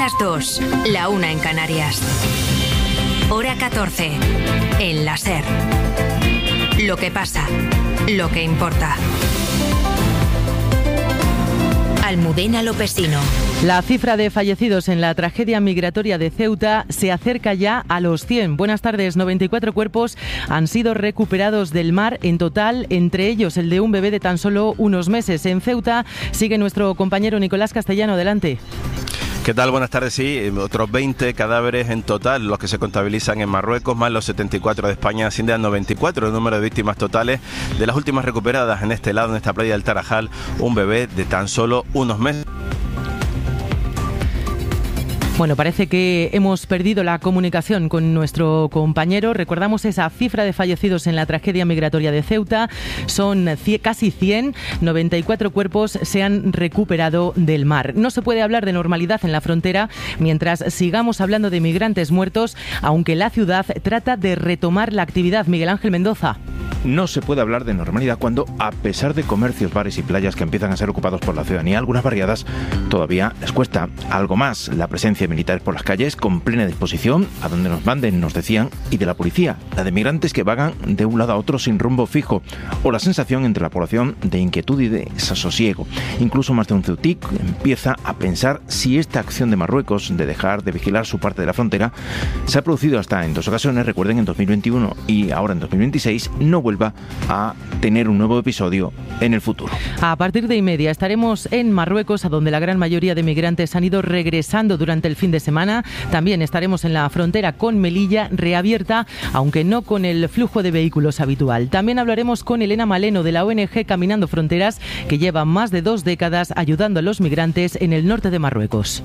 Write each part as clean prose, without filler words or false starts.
las 2, la 1 en Canarias. Hora 14, en la SER. Lo que pasa, lo que importa. Almudena Lopesino. La cifra de fallecidos en la tragedia migratoria de Ceuta se acerca ya a los 100. Buenas tardes. 94 cuerpos han sido recuperados del mar en total, entre ellos el de un bebé de tan solo unos meses. En Ceuta sigue nuestro compañero Nicolás Castellano. Adelante. ¿Qué tal? Buenas tardes. Sí, otros 20 cadáveres en total, los que se contabilizan en Marruecos, más los 74 de España, ascienden a 94 el número de víctimas totales. De las últimas recuperadas en este lado, en esta playa del Tarajal, un bebé de tan solo unos meses. Bueno, parece que hemos perdido la comunicación con nuestro compañero. Recordamos esa cifra de fallecidos en la tragedia migratoria de Ceuta. Son casi 100, 94 cuerpos se han recuperado del mar. No se puede hablar de normalidad en la frontera mientras sigamos hablando de migrantes muertos, aunque la ciudad trata de retomar la actividad. Miguel Ángel Mendoza. No se puede hablar de normalidad cuando, a pesar de comercios, bares y playas que empiezan a ser ocupados por la ciudadanía, algunas barriadas todavía les cuesta algo más. La presencia de militares por las calles con plena disposición, a donde nos manden, nos decían, y de la policía, la de migrantes que vagan de un lado a otro sin rumbo fijo, o la sensación entre la población de inquietud y de desasosiego. Incluso más de un ceutí empieza a pensar si esta acción de Marruecos de dejar de vigilar su parte de la frontera se ha producido hasta en 2 ocasiones, recuerden, en 2021 y ahora en 2026, no vuelva a tener un nuevo episodio en el futuro. A partir de 1:30 estaremos en Marruecos, a donde la gran mayoría de migrantes han ido regresando durante el fin de semana. También estaremos en la frontera con Melilla, reabierta, aunque no con el flujo de vehículos habitual. También hablaremos con Elena Maleno, de la ONG Caminando Fronteras, que lleva más de 2 décadas ayudando a los migrantes en el norte de Marruecos.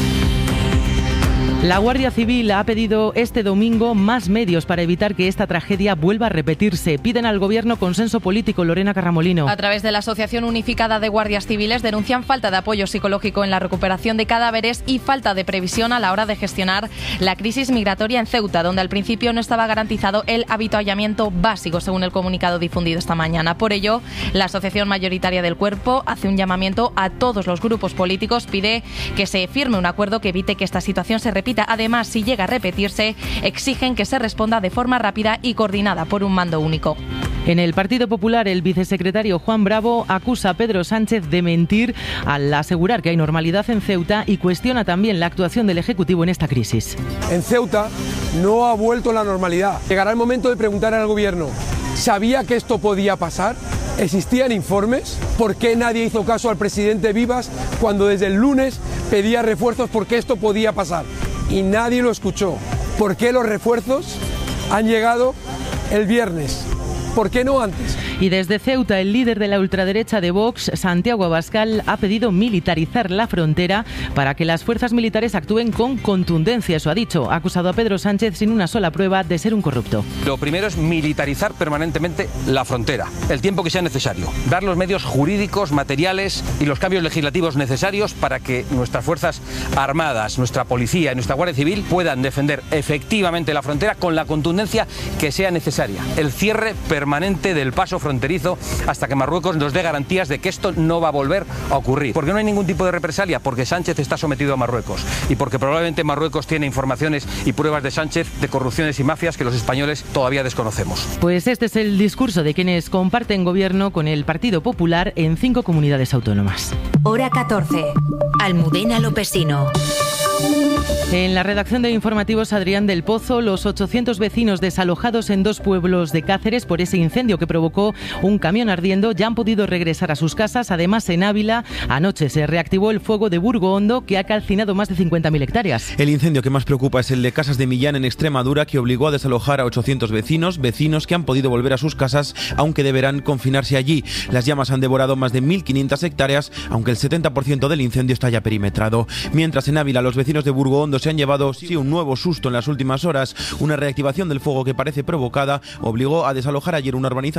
La Guardia Civil ha pedido este domingo más medios para evitar que esta tragedia vuelva a repetirse. Piden al Gobierno consenso político. Lorena Carramolino. A través de la Asociación Unificada de Guardias Civiles denuncian falta de apoyo psicológico en la recuperación de cadáveres y falta de previsión a la hora de gestionar la crisis migratoria en Ceuta, donde al principio no estaba garantizado el avituallamiento básico, según el comunicado difundido esta mañana. Por ello, la Asociación Mayoritaria del Cuerpo hace un llamamiento a todos los grupos políticos, pide que se firme un acuerdo que evite que esta situación se repita. Además, si llega a repetirse, exigen que se responda de forma rápida y coordinada por un mando único. En el Partido Popular, el vicesecretario Juan Bravo acusa a Pedro Sánchez de mentir al asegurar que hay normalidad en Ceuta y cuestiona también la actuación del Ejecutivo en esta crisis. En Ceuta no ha vuelto la normalidad. Llegará el momento de preguntar al Gobierno, ¿sabía que esto podía pasar? ¿Existían informes? ¿Por qué nadie hizo caso al presidente Vivas cuando desde el lunes pedía refuerzos porque esto podía pasar? Y nadie lo escuchó. ¿Por qué los refuerzos han llegado el viernes? ¿Por qué no antes? Y desde Ceuta, el líder de la ultraderecha de Vox, Santiago Abascal, ha pedido militarizar la frontera para que las fuerzas militares actúen con contundencia. Eso ha dicho. Ha acusado a Pedro Sánchez sin una sola prueba de ser un corrupto. Lo primero es militarizar permanentemente la frontera, el tiempo que sea necesario. Dar los medios jurídicos, materiales y los cambios legislativos necesarios para que nuestras fuerzas armadas, nuestra policía y nuestra Guardia Civil puedan defender efectivamente la frontera con la contundencia que sea necesaria. El cierre permanente del paso fronterizo hasta que Marruecos nos dé garantías de que esto no va a volver a ocurrir. Porque no hay ningún tipo de represalia, porque Sánchez está sometido a Marruecos y porque probablemente Marruecos tiene informaciones y pruebas de Sánchez de corrupciones y mafias que los españoles todavía desconocemos. Pues este es el discurso de quienes comparten gobierno con el Partido Popular en 5 comunidades autónomas. Hora 14. Almudena Lopesino. En la redacción de Informativos, Adrián del Pozo, los 800 vecinos desalojados en 2 pueblos de Cáceres por ese incendio que provocó un camión ardiendo ya han podido regresar a sus casas. Además, en Ávila, anoche se reactivó el fuego de Burgo Hondo, que ha calcinado más de 50.000 hectáreas. El incendio que más preocupa es el de Casas de Millán, en Extremadura, que obligó a desalojar a 800 vecinos que han podido volver a sus casas, aunque deberán confinarse allí. Las llamas han devorado más de 1.500 hectáreas, aunque el 70% del incendio está ya perimetrado. Mientras en Ávila, los vecinos de Burgo Hondo se han llevado un nuevo susto en las últimas horas. Una reactivación del fuego que parece provocada obligó a desalojar ayer una urbanización, aunque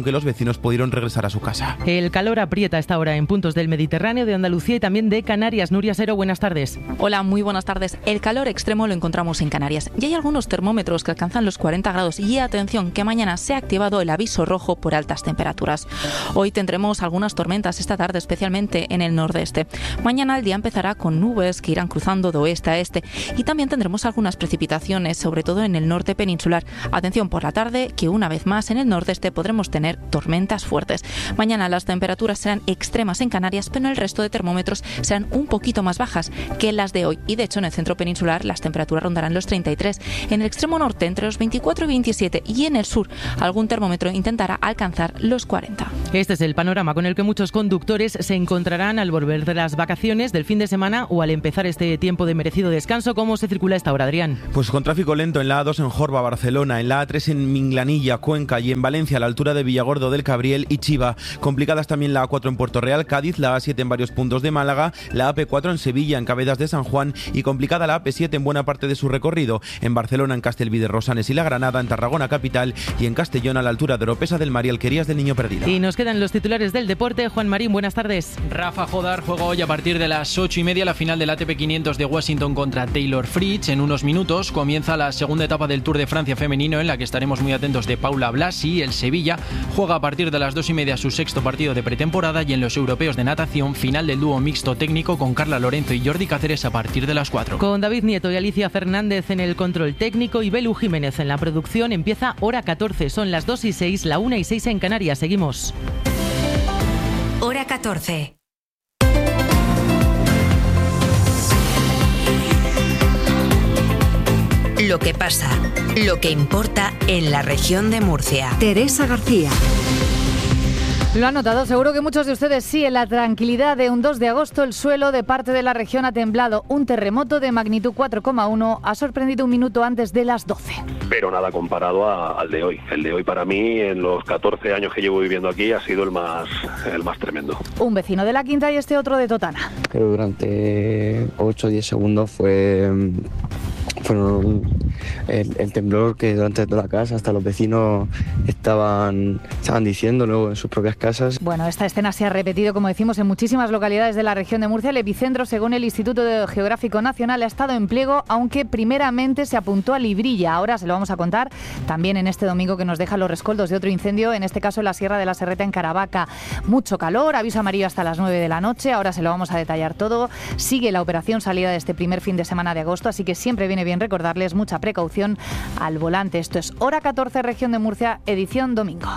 aunque los vecinos pudieron regresar a su casa. El calor aprieta a esta hora en puntos del Mediterráneo, de Andalucía y también de Canarias. Nuria Sero, buenas tardes. Hola, muy buenas tardes. El calor extremo lo encontramos en Canarias y hay algunos termómetros que alcanzan los 40 grados y atención que mañana se ha activado el aviso rojo por altas temperaturas. Hoy tendremos algunas tormentas esta tarde, especialmente en el nordeste. Mañana el día empezará con nubes que irán cruzando de oeste a este y también tendremos algunas precipitaciones, sobre todo en el norte peninsular. Atención por la tarde, que una vez más en el nordeste podremos tener tormentas fuertes. Mañana las temperaturas serán extremas en Canarias, pero en el resto de termómetros serán un poquito más bajas que las de hoy. Y de hecho en el centro peninsular las temperaturas rondarán los 33. En el extremo norte entre los 24 y 27 y en el sur algún termómetro intentará alcanzar los 40. Este es el panorama con el que muchos conductores se encontrarán al volver de las vacaciones del fin de semana o al empezar este tiempo de merecido descanso. ¿Cómo se circula esta hora, Adrián? Pues con tráfico lento en la A2 en Jorba, Barcelona, en la A3 en Minglanilla, Cuenca y en Valencia a la altura de Villagordo del Cabriel y Chiva. Complicadas también la A4 en Puerto Real, Cádiz, la A7 en varios puntos de Málaga, la AP4 en Sevilla, en Cabedas de San Juan y complicada la AP7 en buena parte de su recorrido. En Barcelona, en Castelví de Rosanes y La Granada, en Tarragona capital y en Castellón a la altura de Oropesa del Mar y Alquerías del Niño Perdido. Y nos quedan los titulares del deporte. Juan Marín, buenas tardes. Rafa Jodar juega hoy a partir de las 8:30 la final del ATP 500 de Washington contra Taylor Fritz. En unos minutos comienza la segunda etapa del Tour de Francia femenino, en la que estaremos muy atentos de Paula Blasi. El Sevilla juega a partir de las 2:30 su sexto partido de pretemporada, y en los europeos de natación, final del dúo mixto técnico con Carla Lorenzo y Jordi Cáceres a partir de las 4. Con David Nieto y Alicia Fernández en el control técnico y Belu Jiménez en la producción, empieza Hora 14. Son las 2:06, la 1:06 en Canarias. Seguimos. Hora 14. Lo que pasa, lo que importa en la región de Murcia. Teresa García. Lo han notado, seguro que muchos de ustedes sí. En la tranquilidad de un 2 de agosto, el suelo de parte de la región ha temblado. Un terremoto de magnitud 4,1 ha sorprendido un minuto antes de las 12. Pero nada comparado al de hoy. El de hoy para mí, en los 14 años que llevo viviendo aquí, ha sido el más tremendo. Un vecino de La Quinta y este otro de Totana. Pero durante 8 o 10 segundos fueron el temblor que durante toda la casa, hasta los vecinos estaban diciendo luego en sus propias casas. Bueno, esta escena se ha repetido, como decimos, en muchísimas localidades de la región de Murcia. El epicentro, según el Instituto Geográfico Nacional, ha estado en pliego, aunque primeramente se apuntó a Librilla. Ahora se lo vamos a contar también en este domingo que nos deja los rescoldos de otro incendio, en este caso en la Sierra de la Serreta, en Caravaca. Mucho calor, aviso amarillo hasta las 9 de la noche. Ahora se lo vamos a detallar todo. Sigue la operación salida de este primer fin de semana de agosto, así que siempre viene bien recordarles mucha precaución al volante. Esto es Hora 14, región de Murcia, edición domingo.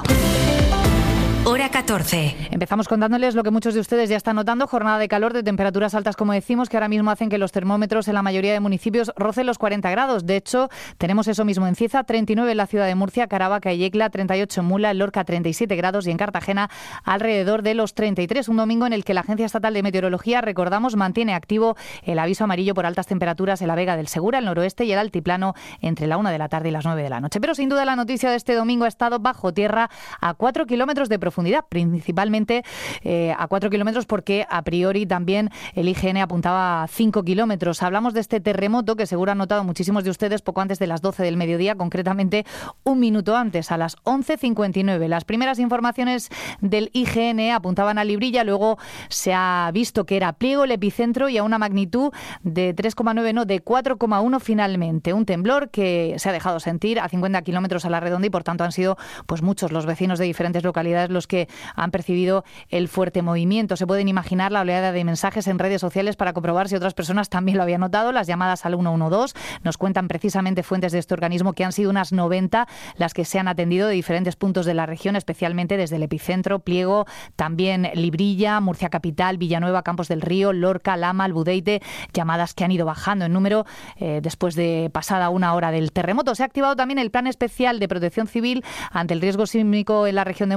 Hora 14. Empezamos contándoles lo que muchos de ustedes ya están notando: jornada de calor, de temperaturas altas, como decimos, que ahora mismo hacen que los termómetros en la mayoría de municipios rocen los 40 grados. De hecho, tenemos eso mismo en Cieza, 39 en la ciudad de Murcia, Caravaca y Yecla, 38 en Mula, en Lorca 37 grados y en Cartagena alrededor de los 33. Un domingo en el que la Agencia Estatal de Meteorología, recordamos, mantiene activo el aviso amarillo por altas temperaturas en la Vega del Segura, el noroeste y el altiplano entre la 1 de la tarde y las 9 de la noche. Pero sin duda la noticia de este domingo ha estado bajo tierra, a 4 kilómetros de profundidad, principalmente a 4 kilómetros porque a priori también el IGN apuntaba a 5 kilómetros. Hablamos de este terremoto que seguro han notado muchísimos de ustedes poco antes de las 12 del mediodía, concretamente un minuto antes, a las 11:59. Las primeras informaciones del IGN apuntaban a Librilla, luego se ha visto que era pliego el epicentro y a una magnitud de 3,9, no, de 4,1 finalmente. Un temblor que se ha dejado sentir a 50 kilómetros a la redonda y por tanto han sido pues muchos los vecinos de diferentes localidades los que han percibido el fuerte movimiento. Se pueden imaginar la oleada de mensajes en redes sociales para comprobar si otras personas también lo habían notado. Las llamadas al 112 nos cuentan precisamente fuentes de este organismo que han sido unas 90 las que se han atendido de diferentes puntos de la región, especialmente desde el epicentro, Pliego, también Librilla, Murcia Capital, Villanueva, Campos del Río, Lorca, Lama, Albudeite, llamadas que han ido bajando en número después de pasada una hora del terremoto. Se ha activado también el Plan Especial de Protección Civil ante el riesgo sísmico en la región de Murcia,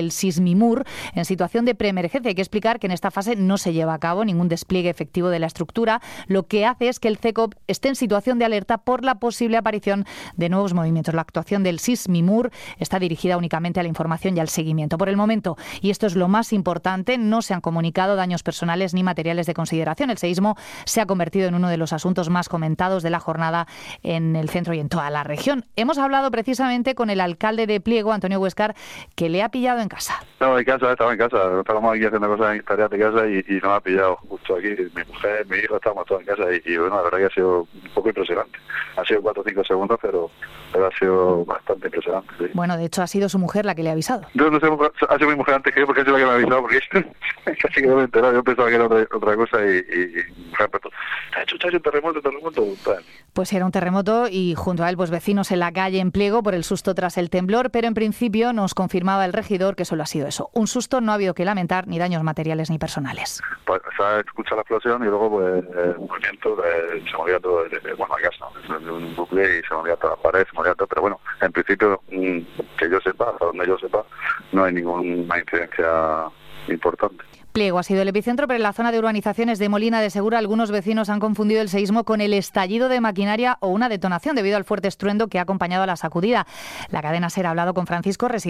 el Sismimur, en situación de preemergencia. Hay que explicar que en esta fase no se lleva a cabo ningún despliegue efectivo de la estructura. Lo que hace es que el CECOP esté en situación de alerta por la posible aparición de nuevos movimientos. La actuación del Sismimur está dirigida únicamente a la información y al seguimiento. Por el momento, y esto es lo más importante, no se han comunicado daños personales ni materiales de consideración. El seísmo se ha convertido en uno de los asuntos más comentados de la jornada en el centro y en toda la región. Hemos hablado precisamente con el alcalde de Pliego, Antonio Huéscar, que le ha pillado en casa. Estaba en casa. Estábamos aquí haciendo cosas en tareas de casa y nos ha pillado justo aquí. Mi mujer, mi hijo, estábamos todos en casa y bueno, la verdad que ha sido un poco impresionante. Ha sido 4 o 5 segundos, pero ha sido bastante impresionante. Sí. Bueno, de hecho ha sido su mujer la que le ha avisado. Yo no sé, ha sido mi mujer antes que yo, porque es la que me ha avisado, porque casi que no me he enterado. Yo pensaba que era otra cosa y mi mujer empezó, ha hecho un terremoto. Pues era un terremoto y junto a él pues vecinos en la calle en Pliego por el susto tras el temblor, pero en principio nos confirmaba el regidor que solo ha sido eso. Un susto, no ha habido que lamentar ni daños materiales ni personales. Pues se ha escuchado la explosión y luego pues el movimiento, se movía todo, la casa, un bucle y se movía toda la pared, se movía todo, pero bueno, en principio, que yo sepa, hasta donde yo sepa, no hay ninguna incidencia importante. Pliego ha sido el epicentro, pero en la zona de urbanizaciones de Molina de Segura algunos vecinos han confundido el seísmo con el estallido de maquinaria o una detonación debido al fuerte estruendo que ha acompañado a la sacudida. La cadena SER ha hablado con Francisco, residente